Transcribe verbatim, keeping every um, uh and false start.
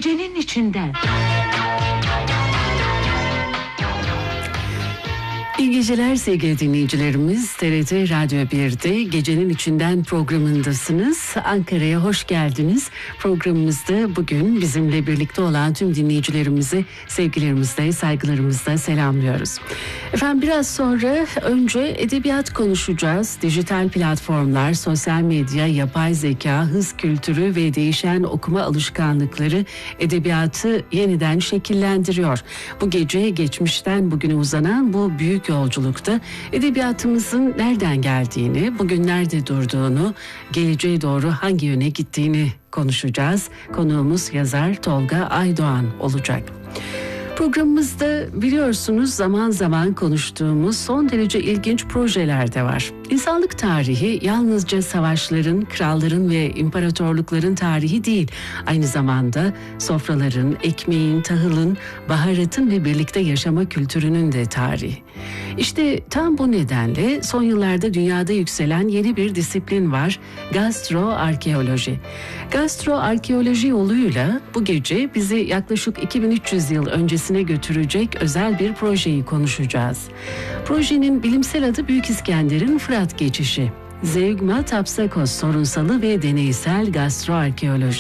gecenin içinden. İyi geceler sevgili dinleyicilerimiz. T R T Radyo bir'de Gecenin İçinden programındasınız. Ankara'ya hoş geldiniz. Programımızda bugün bizimle birlikte olan tüm dinleyicilerimizi sevgilerimizle, saygılarımızla selamlıyoruz. Efendim biraz sonra önce edebiyat konuşacağız. Dijital platformlar, sosyal medya, yapay zeka, hız kültürü ve değişen okuma alışkanlıkları edebiyatı yeniden şekillendiriyor. Bu gece geçmişten bugüne uzanan bu büyük yolculukta edebiyatımızın nereden geldiğini, bugün nerede durduğunu, geleceğe doğru hangi yöne gittiğini konuşacağız. Konuğumuz yazar Tolga Aydoğan olacak. Programımızda biliyorsunuz zaman zaman konuştuğumuz son derece ilginç projeler de var. İnsanlık tarihi yalnızca savaşların, kralların ve imparatorlukların tarihi değil. Aynı zamanda sofraların, ekmeğin, tahılın, baharatın ve birlikte yaşama kültürünün de tarihi. İşte tam bu nedenle son yıllarda dünyada yükselen yeni bir disiplin var. Gastroarkeoloji. Gastroarkeoloji yoluyla bu gece bizi yaklaşık iki bin üç yüz yıl öncesine götürecek özel bir projeyi konuşacağız. Projenin bilimsel adı Büyük İskender'in Fırat Geçişi. Zeugma Tapsakos sorunsalı ve deneysel gastroarkeoloji.